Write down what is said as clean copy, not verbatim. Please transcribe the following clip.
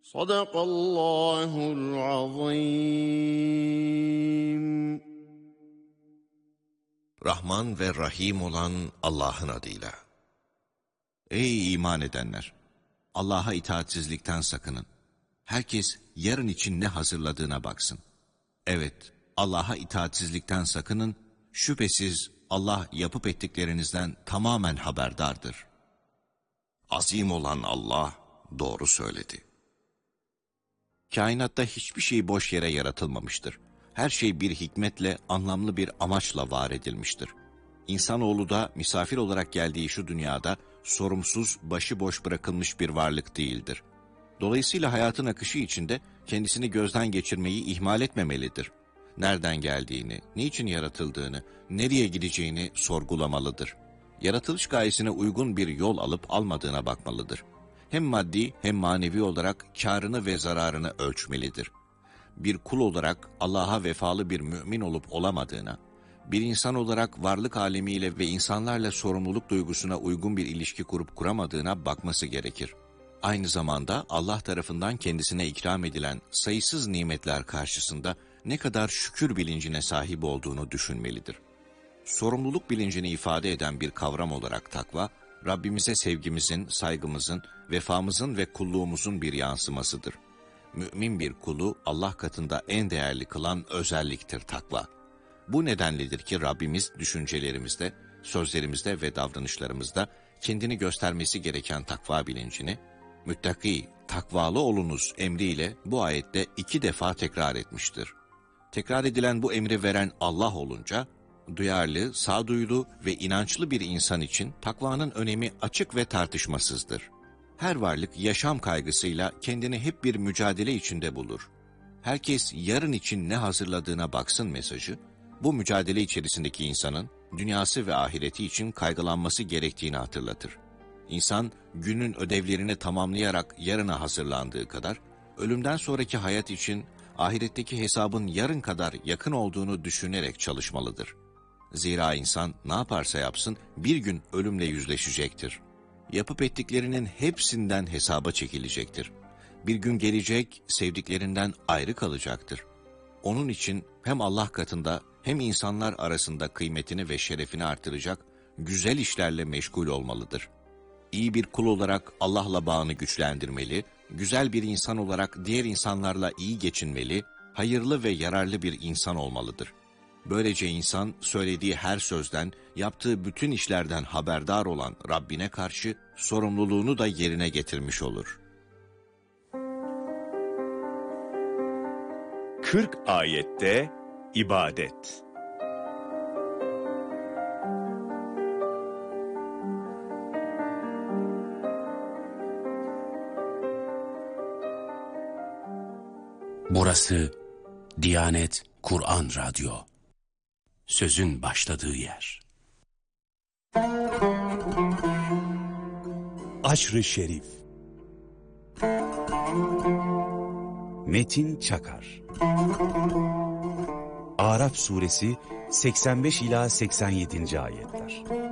Sadakallahul azim. Rahman ve Rahim olan Allah'ın adıyla. Ey iman edenler! Allah'a itaatsizlikten sakının. Herkes yarın için ne hazırladığına baksın. Evet, Allah'a itaatsizlikten sakının. Şüphesiz Allah yapıp ettiklerinizden tamamen haberdardır. Azim olan Allah doğru söyledi. Kainatta hiçbir şey boş yere yaratılmamıştır. Her şey bir hikmetle, anlamlı bir amaçla var edilmiştir. İnsanoğlu da misafir olarak geldiği şu dünyada sorumsuz, başıboş bırakılmış bir varlık değildir. Dolayısıyla hayatın akışı içinde kendisini gözden geçirmeyi ihmal etmemelidir. Nereden geldiğini, niçin yaratıldığını, nereye gideceğini sorgulamalıdır. Yaratılış gayesine uygun bir yol alıp almadığına bakmalıdır. Hem maddi hem manevi olarak kârını ve zararını ölçmelidir. Bir kul olarak Allah'a vefalı bir mümin olup olamadığına, bir insan olarak varlık alemiyle ve insanlarla sorumluluk duygusuna uygun bir ilişki kurup kuramadığına bakması gerekir. Aynı zamanda Allah tarafından kendisine ikram edilen sayısız nimetler karşısında ne kadar şükür bilincine sahip olduğunu düşünmelidir. Sorumluluk bilincini ifade eden bir kavram olarak takva, Rabbimize sevgimizin, saygımızın, vefamızın ve kulluğumuzun bir yansımasıdır. Mümin bir kulu Allah katında en değerli kılan özelliktir takva. Bu nedenledir ki Rabbimiz düşüncelerimizde, sözlerimizde ve davranışlarımızda kendini göstermesi gereken takva bilincini, müttaki, takvalı olunuz emriyle bu ayette 2 defa tekrar etmiştir. Tekrar edilen bu emri veren Allah olunca, duyarlı, sağduyulu ve inançlı bir insan için takvanın önemi açık ve tartışmasızdır. Her varlık yaşam kaygısıyla kendini hep bir mücadele içinde bulur. Herkes yarın için ne hazırladığına baksın mesajı, bu mücadele içerisindeki insanın dünyası ve ahireti için kaygılanması gerektiğini hatırlatır. İnsan günün ödevlerini tamamlayarak yarına hazırlandığı kadar, ölümden sonraki hayat için ahiretteki hesabın yarın kadar yakın olduğunu düşünerek çalışmalıdır. Zira insan ne yaparsa yapsın bir gün ölümle yüzleşecektir. Yapıp ettiklerinin hepsinden hesaba çekilecektir. Bir gün gelecek, sevdiklerinden ayrı kalacaktır. Onun için hem Allah katında hem insanlar arasında kıymetini ve şerefini artıracak güzel işlerle meşgul olmalıdır. İyi bir kul olarak Allah'la bağını güçlendirmeli, güzel bir insan olarak diğer insanlarla iyi geçinmeli, hayırlı ve yararlı bir insan olmalıdır. Böylece insan söylediği her sözden, yaptığı bütün işlerden haberdar olan Rabbine karşı sorumluluğunu da yerine getirmiş olur. 40 ayette ibadet. Burası Diyanet Kur'an Radyo. Sözün başladığı yer. Aşr-ı Şerif. Metin Çakar. Araf suresi 85 ila 87. ayetler.